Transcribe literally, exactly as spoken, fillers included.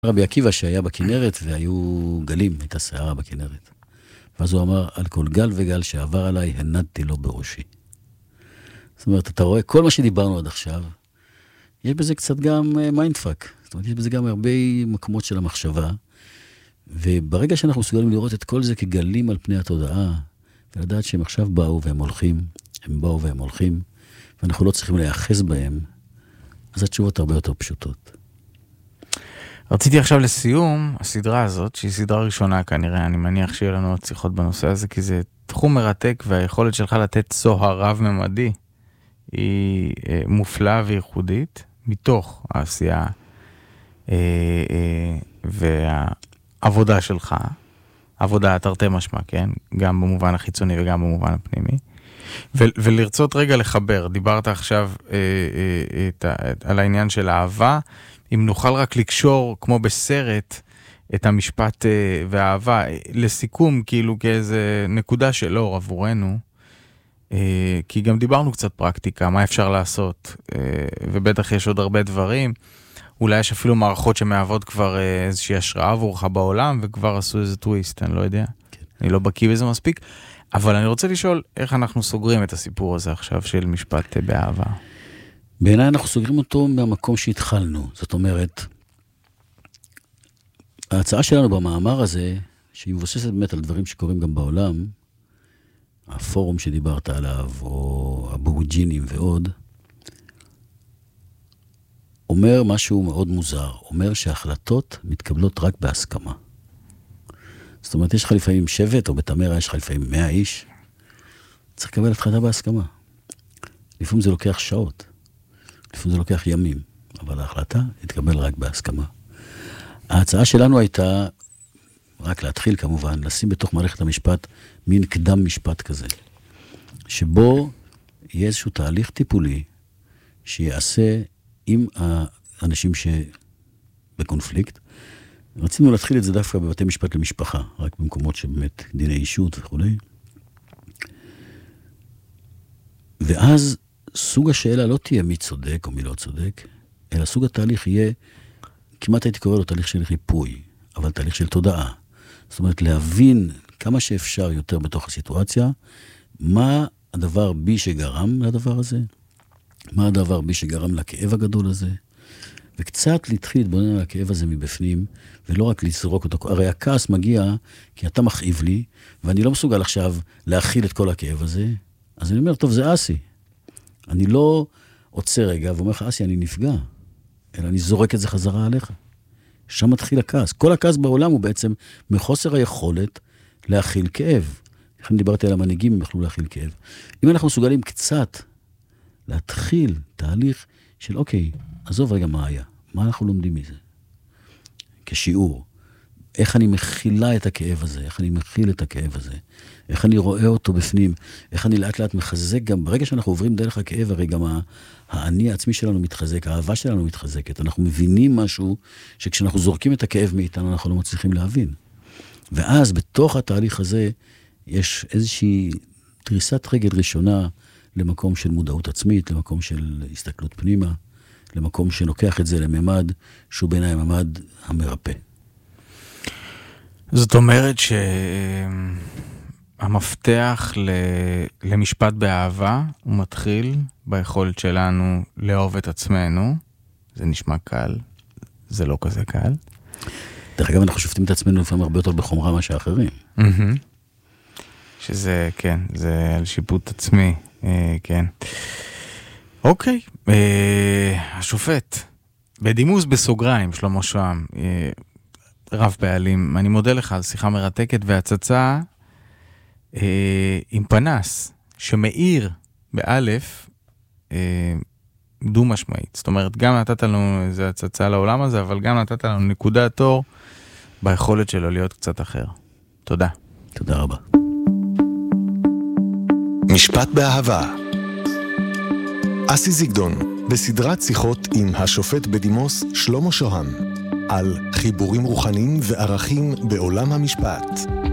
רבי עקיבא שהיה בכנרת והיו גלים, הייתה שערה בכנרת. ואז הוא אמר, על כל גל וגל שעבר עליי, הנדתי לו בראשי. זאת אומרת, אתה רואה, כל מה שדיברנו עד עכשיו, יש בזה קצת גם מיינדפאק. זאת אומרת, יש בזה גם הרבה מקומות של המחשבה. וברגע שאנחנו מסוגלים לראות את כל זה כגלים על פני התודעה, ולדעת שהם עכשיו באו והם הולכים, הם באו והם הולכים, ואנחנו לא צריכים להיאחז בהם, אז התשובות הרבה יותר פשוטות. רציתי עכשיו לסיום, הסדרה הזאת, שהיא סדרה ראשונה כנראה, אני מניח שיהיה לנו עוד שיחות בנושא הזה, כי זה תחום מרתק, והיכולת שלך לתת צוהר רב-ממדי, היא אה, מופלאה וייחודית, מתוך העשייה אה, אה, והעבודה שלך, עבודה תרתי משמע, כן? גם במובן החיצוני וגם במובן הפנימי. ו- ולרצות רגע לחבר, דיברת עכשיו אה, אה, את ה- על העניין של האהבה, אם נוכל רק לקשור, כמו בסרט, את המשפט אה, והאהבה, לסיכום, כאילו כאיזה נקודה של אור עבורנו, אה, כי גם דיברנו קצת פרקטיקה, מה אפשר לעשות, אה, ובטח יש עוד הרבה דברים, אולי יש אפילו מערכות שמעבוד כבר אה, איזושהי השראה עבורך בעולם, וכבר עשו איזה טוויסט, אני לא יודע, כן. אני לא בקיא בזה מספיק, אבל אני רוצה לשאול איך אנחנו סוגרים את הסיפור הזה עכשיו של משפט אה, באהבה. בעיניי אנחנו סוגרים אותו מהמקום שהתחלנו. זאת אומרת, ההצעה שלנו במאמר הזה, שהיא מבוססת באמת על דברים שקורים גם בעולם, הפורום שדיברת עליו, או הבורג'ינים ועוד, אומר משהו מאוד מוזר. אומר שההחלטות מתקבלות רק בהסכמה. זאת אומרת, יש לך לפעמים שבט, או בתמרה יש לך לפעמים מאה איש, צריך לקבל החלטה בהסכמה. לפעמים זה לוקח שעות. לפעמים זה לוקח ימים, אבל ההחלטה התקבל רק בהסכמה. ההצעה שלנו הייתה, רק להתחיל כמובן, לשים בתוך מערכת המשפט מין קדם משפט כזה, שבו יהיה איזשהו תהליך טיפולי שיעשה עם האנשים שבקונפליקט. רצינו להתחיל את זה דווקא בבתי משפט למשפחה, רק במקומות שבאמת דיני אישות וכו'. ואז סוג השאלה לא תהיה מי צודק או מי לא צודק, אלא סוג התהליך יהיה, כמעט הייתי קורא לו תהליך של ריפוי, אבל תהליך של תודעה. זאת אומרת, להבין כמה שאפשר יותר בתוך הסיטואציה, מה הדבר בי שגרם לדבר הזה, מה הדבר בי שגרם לכאב הגדול הזה, וקצת להתחיל להתבונן על הכאב הזה מבפנים, ולא רק לזרוק אותו. הרי הכעס מגיע כי אתה מכאיב לי, ואני לא מסוגל עכשיו להכיל את כל הכאב הזה, אז אני אומר, טוב, זה אסי. אני לא עוצר רגע ואומר לך, אסי, אני נפגע, אלא אני זורק את זה חזרה עליך. שם מתחיל הכעס. כל הכעס בעולם הוא בעצם מחוסר היכולת להכיל כאב. לכן דיברתי על המנהיגים, הם יכלו להכיל כאב. אם אנחנו מסוגלים קצת להתחיל תהליך של, אוקיי, עזוב רגע מה היה, מה אנחנו לומדים מזה? כשיעור. איך אני מכילה את הכאב הזה, איך אני מכיל את הכאב הזה, איך אני רואה אותו בפנים, איך אני לאט לאט מחזק גם, ברגע שאנחנו עוברים דרך הכאב, הרי גם האני העצמי שלנו מתחזק, האהבה שלנו מתחזקת, אנחנו מבינים משהו שכשאנחנו זורקים את הכאב מאיתנו, אנחנו לא מצליחים להבין. ואז בתוך התהליך הזה, יש איזושהי דריסת רגל ראשונה למקום של מודעות עצמית, למקום של הסתכלות פנימה, למקום שלוקח את זה לממד, שהוא בעיניי הממד המרפא. זאת אומרת שהמפתח למשפט באהבה הוא מתחיל ביכולת שלנו לאהוב את עצמנו. זה נשמע קל, זה לא כזה קל. דרך אגב, אנחנו שופטים את עצמנו לפעמים הרבה יותר בחומרה מה שאחרים. שזה, כן, זה על שיפוט עצמי, כן. אוקיי, השופט, בדימוס בסוגריים, שלמה שוהם, רב פעלים, אני מודה לך על שיחה מרתקת והצצה אה, עם פנס שמאיר באלף אה, דו משמעית. זאת אומרת, גם נתת לנו איזו הצצה לעולם הזה, אבל גם נתת לנו נקודת אור ביכולת שלו להיות קצת אחר. תודה. תודה רבה. משפט באהבה. אסי זיגדון, בסדרת שיחות עם השופט בדימוס שלמה שוהם. על חיבורים רוחניים וערכים בעולם המשפט.